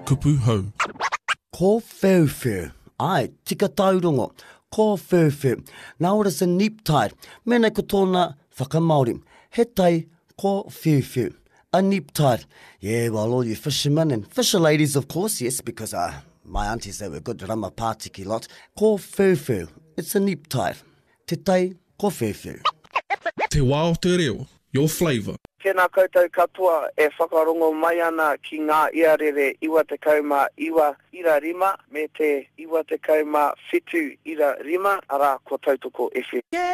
kupu hau. Ko whewhew. Ai, tika taurongo. Ko whewhew. Now it is a neap tide. Mene ko tōna whakamaori. He tai ko whewhew. A neap tide. Yeah, well, all you fishermen and fisher ladies, of course, yes, because my aunties, they were good rama pātiki lot. Ko whewhew. It's a neap tide. Te tai ko whewhew. Te wā o te reo, your flavour. Tēnā koutou katoa e whakarongo mai ana ki ngā iarere iwa te kauma iwa ira rima me te iwa te kauma whitu ira rima ara ko tautoko FM.